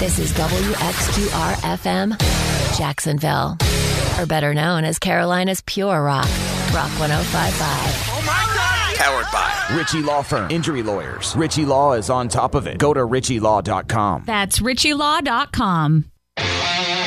This is WXQR-FM, Jacksonville. Or better known as Carolina's Pure Rock, Rock 105.5. Oh my God! Powered by Ritchie Law Firm. Injury lawyers. Ritchie Law is on top of it. Go to RitchieLaw.com. That's RitchieLaw.com.